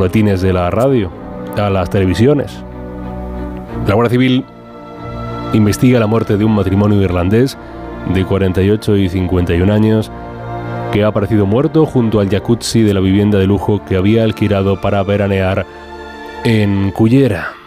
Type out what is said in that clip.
boletines de la radio, a las televisiones. La Guardia Civil investiga la muerte de un matrimonio irlandés de 48 y 51 años que ha aparecido muerto junto al jacuzzi de la vivienda de lujo que había alquilado para veranear en Cullera.